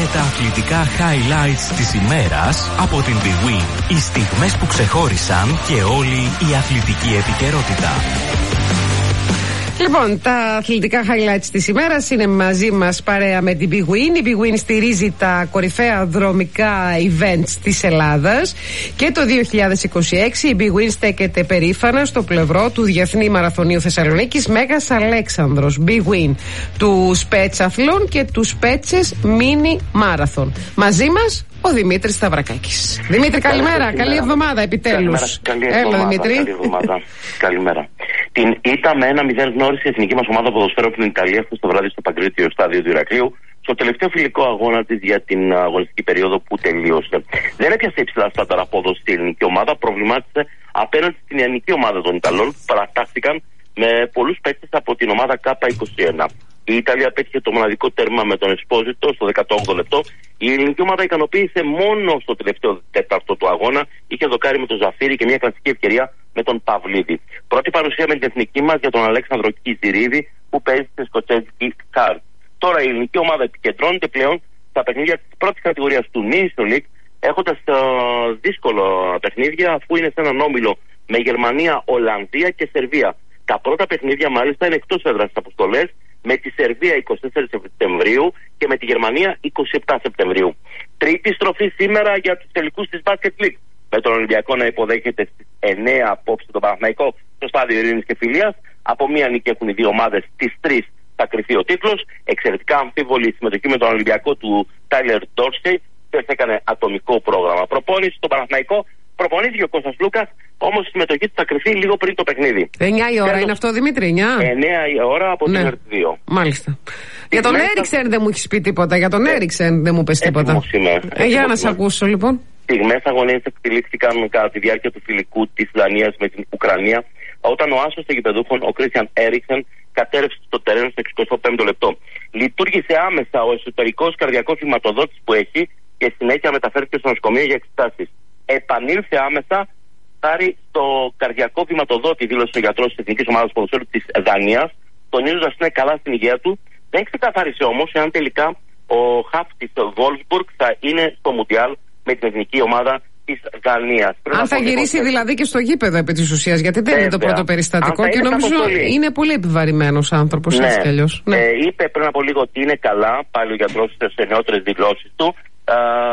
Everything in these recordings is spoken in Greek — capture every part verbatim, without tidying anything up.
τα αθλητικά highlights της ημέρας από την Big Win. Οι στιγμές που ξεχώρισαν και όλη η αθλητική επικαιρότητα. Λοιπόν, τα αθλητικά highlights της ημέρας είναι μαζί μας παρέα με την Big Win. Η Big Win στηρίζει τα κορυφαία δρομικά events της Ελλάδας και το δύο χιλιάδες είκοσι έξι η Big Win στέκεται περήφανα στο πλευρό του Διεθνή Μαραθωνίου Θεσσαλονίκης Μέγας Αλέξανδρος Big Win, του Σπέτσαθλον και του Σπέτσες Mini Marathon. Μαζί μας ο Δημήτρης Σταυρακάκης. Δημήτρη, καλημέρα. Καλημέρα. Καλή εβδομάδα, επιτέλους. Καλή εβδομάδα. Έλα, Δημήτρη. Καλή εβδομάδα. Καλημέρα. Την ήττα με ένα μηδέν γνώρισε η εθνική μας ομάδα ποδοσφαίρου από την Ιταλία χθες το βράδυ στο Παγκρίτιο στάδιο του Ηρακλείου, στο τελευταίο φιλικό αγώνα της για την αγωνιστική περίοδο που τελείωσε. Δεν έπιασε υψηλά στάνταρ απόδοση η ελληνική ομάδα, προβλημάτισε απέναντι στην ελληνική ομάδα των Ιταλών που παρατάχθηκαν με πολλούς παίκτες από την ομάδα K είκοσι ένα. Η Ιταλία πέτυχε το μοναδικό τέρμα με τον Εσπόζητο στο δεκαοκτώ λεπτό. Η ελληνική ομάδα ικανοποίησε μόνο στο τελευταίο τέταρτο του αγώνα. Είχε δοκάρει με τον Ζαφύρι και μια κλασική ευκαιρία με τον Παυλίδη. Πρώτη παρουσία με την εθνική μας για τον Αλέξανδρο Κιζηρίδη που παίζει στη σκοτσέζικη Κάρτ. Τώρα η ελληνική ομάδα επικεντρώνεται πλέον στα παιχνίδια της πρώτης κατηγορίας του Nations League, έχοντας uh, δύσκολο παιχνίδια αφού είναι σε έναν όμιλο με Γερμανία, Ολλανδία και Σερβία. Τα πρώτα παιχνίδια μάλιστα είναι εκτός έδρας στις αποστολές, με τη Σερβία εικοστή τέταρτη Σεπτεμβρίου και με τη Γερμανία εικοστή εβδόμη Σεπτεμβρίου. Τρίτη στροφή σήμερα για τους τελικούς της Basket League, με τον Ολυμπιακό να υποδέχεται στις εννέα απόψε τον Παναθηναϊκό στο στάδιο Ειρήνης και Φιλίας. Από μία νίκη έχουν οι δύο ομάδες, στις τρεις θα κρυφθεί ο τίτλος. Εξαιρετικά αμφίβολη συμμετοχή με τον Ολυμπιακό του Τάιλερ Ντόρσεϊ, που έκανε ατομικό πρόγραμμα προπόνηση. Στον Παναθηναϊκό προπονήθηκε ο Κώστας Λούκας, όμως η συμμετοχή του θα κρυφθεί λίγο πριν το παιχνίδι. εννιά η ώρα Τέλος, είναι αυτό, Δημήτρη, εννιά. εννιά η ώρα από ναι. την ΕΡΤ δύο. Μάλιστα. Τη για τον μέσα... Έριξεν δεν μου έχει πει τίποτα. Για τον ε, Έριξεν δεν μου πες τίποτα. Ε, για να σε ακούσω λοιπόν. Στιγμές αγωνίες εξελίχθηκαν κατά τη διάρκεια του φιλικού της Δανίας με την Ουκρανία, όταν ο άσος των γηπεδούχων, ο Κρίστιαν Έριξεν, κατέρευσε στο τερένο στο εξηκοστό πέμπτο λεπτό. Λειτουργήσε άμεσα ο εσωτερικός καρδιακός βηματοδότης που έχει και συνέχεια μεταφέρθηκε στο νοσοκομείο για εξετάσεις. Επανήλθε άμεσα χάρη στο καρδιακό βηματοδότη, δήλωσε ο γιατρός της Εθνικής Ομάδας Ποδοσφαίρου της Δανίας, τονίζοντας ότι είναι καλά στην υγεία του. Δεν ξεκαθάρισε όμως εάν τελικά ο χαφ της Βόλσμπουργκ θα είναι στο Μουντιάλ με την εθνική ομάδα της Δανίας. Αν θα γυρίσει δηλαδή και στο γήπεδο επί της ουσίας, γιατί δεν είναι το πρώτο περιστατικό και νομίζω είναι πολύ επιβαρημένος άνθρωπος, ναι. έτσι κι αλλιώς. Ναι. Ε, είπε πριν από λίγο ότι είναι καλά, πάλι ο γιατρός σε νεότερες δηλώσεις του. Ε,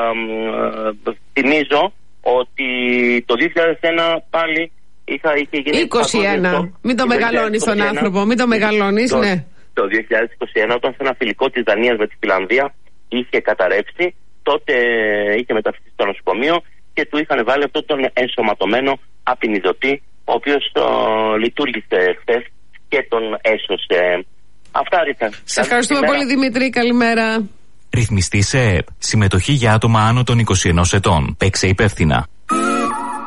ε, θυμίζω ότι το δύο χιλιάδες ένα πάλι είχα, είχε γίνει είκοσι ένα. Μην το μεγαλώνεις τον άνθρωπο, μην το μεγαλώνεις, το, ναι. Το δύο χιλιάδες είκοσι ένα, όταν σε ένα φιλικό της Δανίας με τη Φιλανδία είχε καταρρεύσει, τότε είχε μεταφερθεί στο νοσοκομείο και του είχαν βάλει αυτό τον ενσωματωμένο απεινιδωτή, ο οποίος το λειτουργήσε χθες και τον έσωσε. Αυτά ρίχα. Σε ευχαριστούμε πολύ, Δημήτρη, καλημέρα. Ρυθμιστή σε ΕΕΠ. Συμμετοχή για άτομα άνω των είκοσι ενός ετών. Παίξε υπεύθυνα.